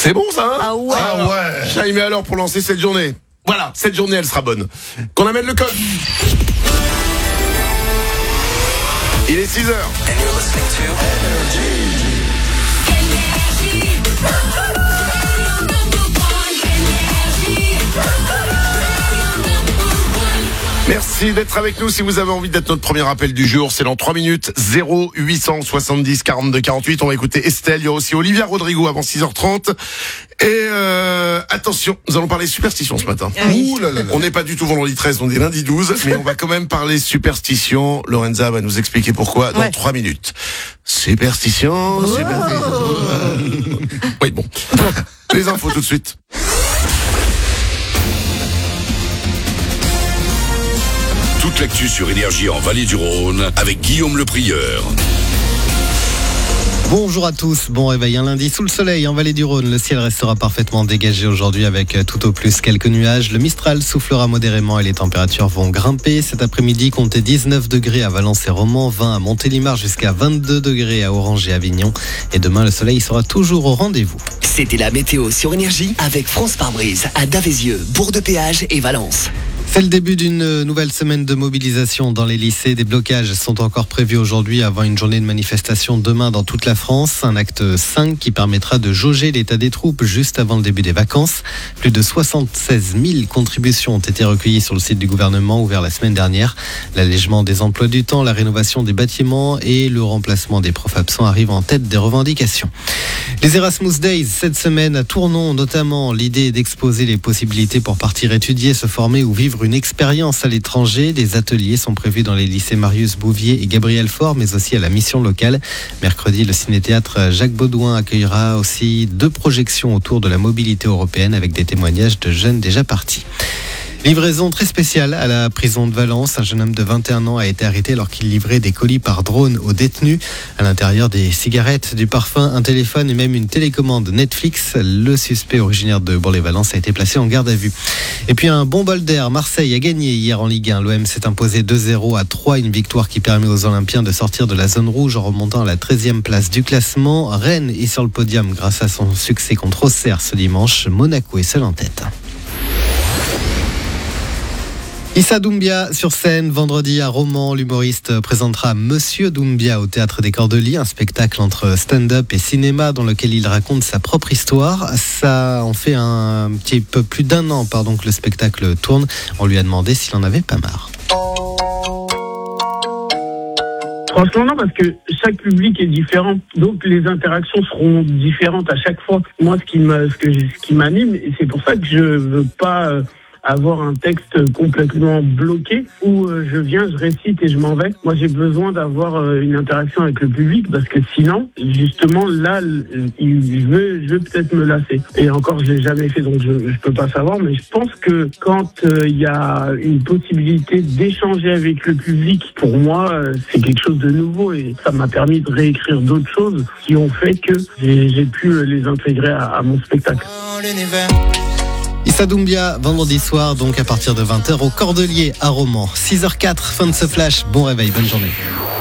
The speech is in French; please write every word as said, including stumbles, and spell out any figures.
C'est bon ça hein Ah ouais. Ah ouais. Chaim est alors pour lancer cette journée. Voilà, cette journée elle sera bonne. Qu'on amène le code. Il est six heures. Merci d'être avec nous. Si vous avez envie d'être notre premier appel du jour, c'est dans trois minutes. zéro huit cent soixante-dix quarante-deux quarante-huit. On va écouter Estelle. Il y a aussi Olivia Rodrigo avant six heures trente. Et euh, attention, nous allons parler superstition ce matin. Ah oui. Ouh là là là. On n'est pas du tout vendredi treize, on est lundi douze. Mais on va quand même parler superstition. Lorenza va nous expliquer pourquoi dans Ouais. trois minutes. Superstition, Oh. superstition. Oui, bon. Les infos tout de suite. Toute l'actu sur Énergie en Vallée du Rhône avec Guillaume Le Prieur. Bonjour à tous, bon réveil un lundi sous le soleil en Vallée du Rhône. Le ciel restera parfaitement dégagé aujourd'hui avec tout au plus quelques nuages. Le Mistral soufflera modérément et les températures vont grimper. Cet après-midi, comptez dix-neuf degrés à Valence et Romans, vingt à Montélimar jusqu'à vingt-deux degrés à Orange et Avignon. Et demain, le soleil sera toujours au rendez-vous. C'était la météo sur Énergie avec France Pare-Brise à Davézieux, Bourg-de-Péage et Valence. C'est le début d'une nouvelle semaine de mobilisation dans les lycées. Des blocages sont encore prévus aujourd'hui avant une journée de manifestation demain dans toute la France. Un acte cinq qui permettra de jauger l'état des troupes juste avant le début des vacances. Plus de soixante-seize mille contributions ont été recueillies sur le site du gouvernement ouvert la semaine dernière. L'allègement des emplois du temps, la rénovation des bâtiments et le remplacement des profs absents arrivent en tête des revendications. Les Erasmus Days, cette semaine à Tournon notamment, l'idée est d'exposer les possibilités pour partir étudier, se former ou vivre une expérience à l'étranger. Des ateliers sont prévus dans les lycées Marius Bouvier et Gabriel Faure, mais aussi à la mission locale. Mercredi, le ciné-théâtre Jacques Baudouin accueillera aussi deux projections autour de la mobilité européenne avec des témoignages de jeunes déjà partis. Livraison très spéciale à la prison de Valence. Un jeune homme de vingt et un ans a été arrêté alors qu'il livrait des colis par drone aux détenus. À l'intérieur, des cigarettes, du parfum, un téléphone et même une télécommande Netflix. Le suspect originaire de Bourg-les-Valence a été placé en garde à vue. Et puis un bon bol d'air. Marseille a gagné hier en Ligue un. L'O M s'est imposé deux zéro à trois. Une victoire qui permet aux Olympiens de sortir de la zone rouge en remontant à la treizième place du classement. Rennes est sur le podium grâce à son succès contre Auxerre ce dimanche. Monaco est seul en tête. Issa Doumbia sur scène vendredi à Romans. L'humoriste présentera Monsieur Doumbia au Théâtre des Cordeliers, un spectacle entre stand-up et cinéma dans lequel il raconte sa propre histoire. Ça en fait un petit peu plus d'un an pardon, que le spectacle tourne. On lui a demandé s'il en avait pas marre. Franchement non, parce que chaque public est différent, donc les interactions seront différentes à chaque fois. Moi, ce qui m'a, ce que, ce qui m'anime, et c'est pour ça que je veux pas euh, avoir un texte complètement bloqué où euh, je viens, je récite et je m'en vais. Moi, j'ai besoin d'avoir euh, une interaction avec le public parce que sinon, justement, là, il, je veux, je veux peut-être me lasser. Et encore, je l'ai jamais fait, donc je, je peux pas savoir. Mais je pense que quand il euh, y a une possibilité d'échanger avec le public, pour moi, euh, c'est quelque chose de nouveau et ça m'a permis de réécrire d'autres choses qui ont fait que j'ai, j'ai pu les intégrer à, à mon spectacle. Issa Doumbia, vendredi soir, donc à partir de vingt heures au Cordelier à Romans. six heures zéro quatre, fin de ce flash. Bon réveil, bonne journée.